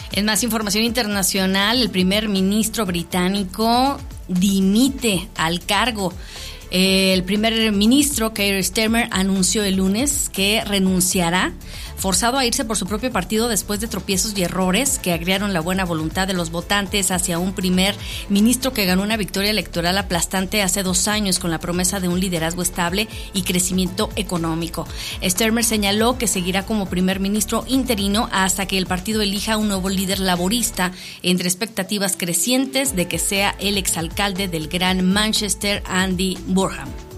En más información internacional, el primer ministro británico dimite al cargo. El primer ministro, Keir Starmer, anunció el lunes que renunciará, forzado a irse por su propio partido después de tropiezos y errores que agriaron la buena voluntad de los votantes hacia un primer ministro que ganó una victoria electoral aplastante hace 2 años con la promesa de un liderazgo estable y crecimiento económico. Starmer señaló que seguirá como primer ministro interino hasta que el partido elija un nuevo líder laborista, entre expectativas crecientes de que sea el exalcalde del Gran Manchester, Andy Burnham.